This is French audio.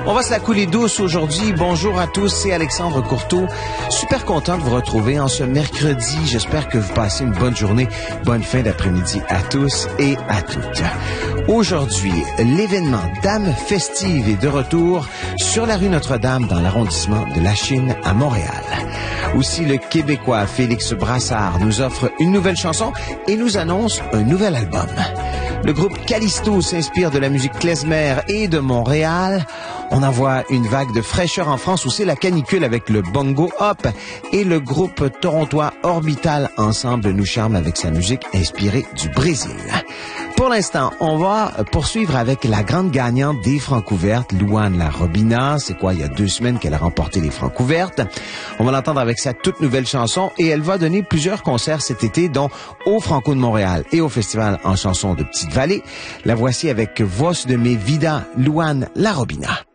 On va se la couler douce aujourd'hui. Bonjour à tous, c'est Alexandre Courteau. Super content de vous retrouver en ce mercredi. J'espère que vous passez une bonne journée, bonne fin d'après-midi à tous et à toutes. Aujourd'hui, l'événement Dame Festive est de retour sur la rue Notre-Dame dans l'arrondissement de Lachine à Montréal. Aussi, le Québécois Félix Brassard nous offre une nouvelle chanson et nous annonce un nouvel album. Le groupe Callisto s'inspire de la musique klezmer et de Montréal. On envoie une vague de fraîcheur en France où c'est la canicule avec le bongo hop. Et le groupe torontois Orbital Ensemble nous charme avec sa musique inspirée du Brésil. Pour l'instant, on va poursuivre avec la grande gagnante des Francouvertes, Louane Larobina. C'est quoi, il y a 2 semaines qu'elle a remporté les Francouvertes. On va l'entendre avec sa toute nouvelle chanson et elle va donner plusieurs concerts cet été, dont au Franco de Montréal et au Festival en chansons de Petite-Vallée. La voici avec Voix de mes Vida, Louane Larobina.